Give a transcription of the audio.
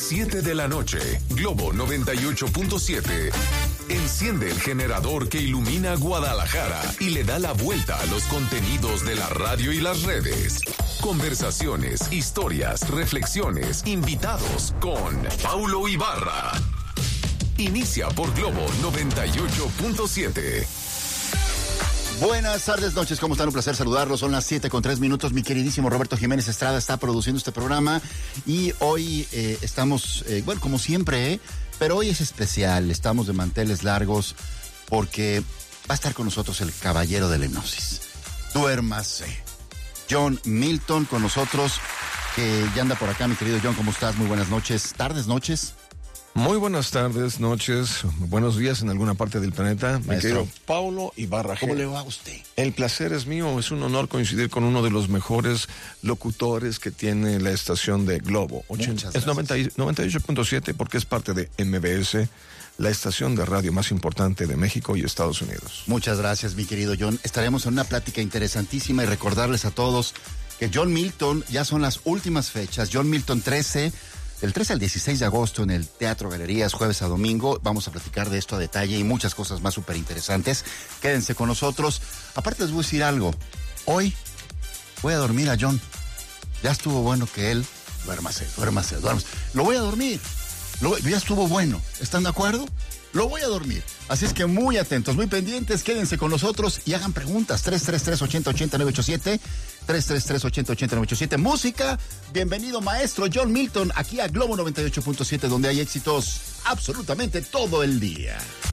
7 de la noche, Globo 98.7. Enciende el generador que ilumina Guadalajara y le da la vuelta a los contenidos de la radio y las redes. Conversaciones, historias, reflexiones, invitados con Paulo Ibarra. Inicia por Globo 98.7. Buenas tardes, noches, ¿cómo están? Un placer saludarlos. Son las 7:03. Mi queridísimo Roberto Jiménez Estrada está produciendo este programa y hoy estamos, bueno, como siempre, pero hoy es especial. Estamos de manteles largos porque va a estar con nosotros el caballero de la hipnosis. Duérmase. John Milton con nosotros, que ya anda por acá. Mi querido John, ¿cómo estás? Muy buenas noches. ¿Tardes, noches? Muy buenas tardes, noches, buenos días en alguna parte del planeta. Maestro. Mi querido Paulo Ibarra. ¿Cómo le va a usted? El placer es mío, es un honor coincidir con uno de los mejores locutores que tiene la estación de Globo. Es 98.7 porque es parte de MBS, la estación de radio más importante de México y Estados Unidos. Muchas gracias, mi querido John. Estaremos en una plática interesantísima y recordarles a todos que John Milton, ya son las últimas fechas. John Milton 13... Del 13 al 16 de agosto en el Teatro Galerías, jueves a domingo. Vamos a platicar de esto a detalle y muchas cosas más súper interesantes. Quédense con nosotros. Aparte les voy a decir algo. Hoy voy a dormir a John. Ya estuvo bueno que él... Duérmase. Lo voy a dormir. Ya estuvo bueno. ¿Están de acuerdo? Lo voy a dormir. Así es que muy atentos, muy pendientes, quédense con nosotros y hagan preguntas. 333-8080-987, 333-8080-987. Música, bienvenido maestro John Milton, aquí a Globo 98.7, donde hay éxitos absolutamente todo el día.